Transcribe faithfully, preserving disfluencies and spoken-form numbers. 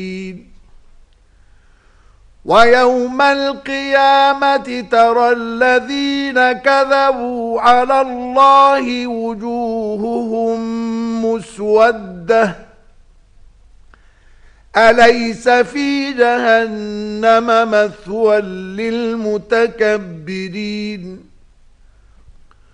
ويوم القيامة ترى الذين كذبوا على الله وجوههم مسودة أليس في جهنم مثوى للمتكبرين